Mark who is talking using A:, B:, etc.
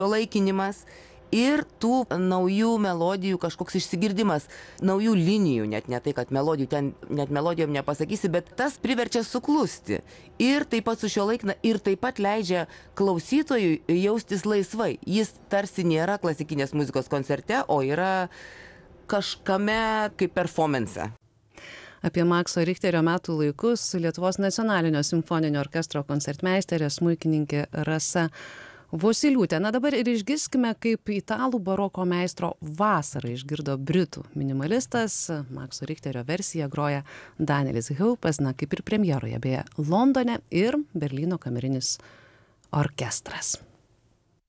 A: laikinimas ir tų naujų melodijų kažkoks išsigirdimas, naujų linijų, net ne tai, kad melodijų ten, net melodijom nepasakysi, bet tas priverčia suklusti. Ir taip pat sušiuolaikina, ir taip pat leidžia klausytojui jaustis laisvai. Jis tarsi nėra klasikinės muzikos koncerte, o yra kažkame kaip performance.
B: Apie Makso Richterio metų laikus Lietuvos nacionalinio simfoninio orkestro koncertmeisterė smuikininkė Rasa Vosyliūtė. Na dabar ir išgirskime, kaip italų baroko meistro Vasarą išgirdo britų minimalistas. Makso Richterio versiją groja Danielis Heupas, kaip ir premjeroje, beje, Londone ir Berlyno kamerinis orkestras.